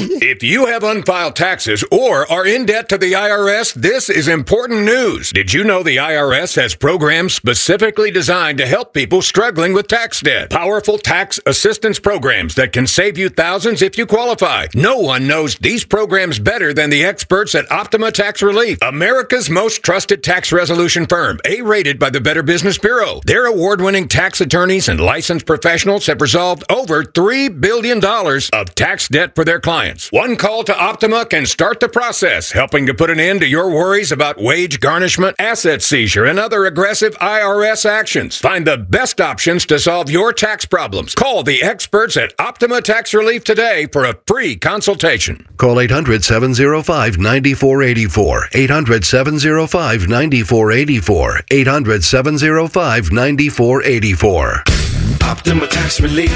If you have unfiled taxes or are in debt to the IRS, this is important news. Did you know the IRS has programs specifically designed to help people struggling with tax debt? Powerful tax assistance programs that can save you thousands if you qualify. No one knows these programs better than the experts at Optima Tax Relief, America's most trusted tax resolution firm, A-rated by the Better Business Bureau. Their award-winning tax attorneys and licensed professionals have resolved over $3 billion of tax debt for their clients. One call to Optima can start the process, helping to put an end to your worries about wage garnishment, asset seizure, and other aggressive IRS actions. Find the best options to solve your tax problems. Call the experts at Optima Tax Relief today for a free consultation. Call 800-705-9484. 800-705-9484. 800-705-9484. Optima Tax Relief.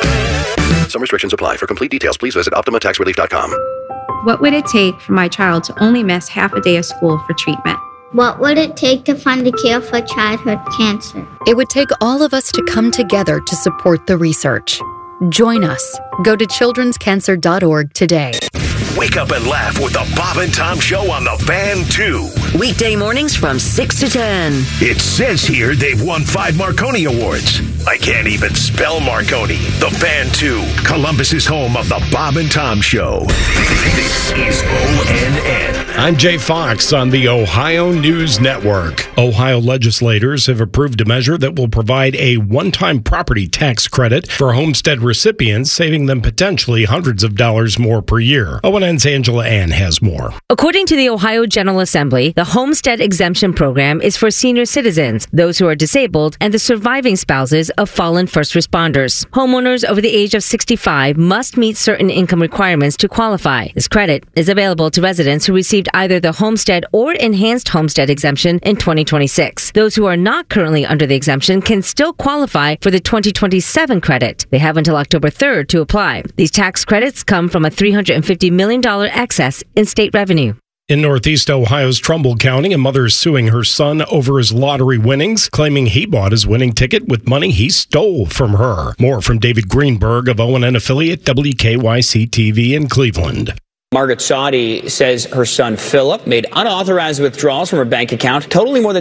Some restrictions apply. For complete details, please visit OptimaTaxRelief.com. What would it take for my child to only miss half a day of school for treatment? What would it take to fund a cure for childhood cancer? It would take all of us to come together to support the research. Join us. Go to childrenscancer.org today. Wake up and laugh with the Bob and Tom Show on the Fan 2. Weekday mornings from 6 to 10. It says here they've won 5 Marconi Awards. I can't even spell Marconi. The Fan 2, Columbus's home of the Bob and Tom Show. This is ONN. I'm Jay Fox on the Ohio News Network. Ohio legislators have approved a measure that will provide a one-time property tax credit for homestead recipients, saving them potentially hundreds of dollars more per year. ONN's Angela Ann has more. According to the Ohio General Assembly, the Homestead Exemption Program is for senior citizens, those who are disabled, and the surviving spouses of fallen first responders. Homeowners over the age of 65 must meet certain income requirements to qualify. This credit is available to residents who received either the homestead or enhanced homestead exemption in 2026. Those who are not currently under the exemption can still qualify for the 2027 credit. They have until October 3rd to apply. These tax credits come from a $350 million excess in state revenue. In Northeast Ohio's Trumbull County, a mother is suing her son over his lottery winnings, claiming he bought his winning ticket with money he stole from her. More from David Greenberg of ONN affiliate WKYC-TV in Cleveland. Margaret Soddy says her son Philip made unauthorized withdrawals from her bank account totaling more than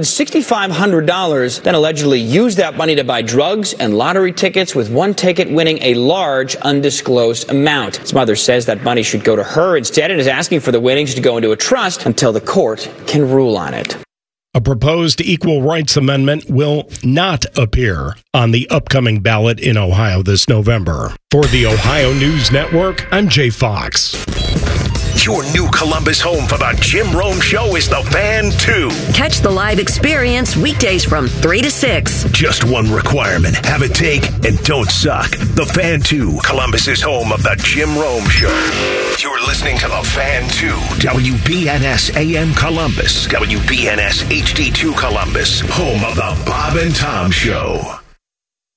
$6,500, then allegedly used that money to buy drugs and lottery tickets, with one ticket winning a large undisclosed amount. His mother says that money should go to her instead and is asking for the winnings to go into a trust until the court can rule on it. A proposed equal rights amendment will not appear on the upcoming ballot in Ohio this November. For the Ohio News Network, I'm Jay Fox. Your new Columbus home for the Jim Rome Show is the Fan 2. Catch the live experience weekdays from 3 to 6. Just one requirement. Have a take and don't suck. The Fan 2, Columbus's home of the Jim Rome Show. You're listening to the Fan 2, WBNS AM Columbus, WBNS HD2 Columbus, home of the Bob and Tom Show.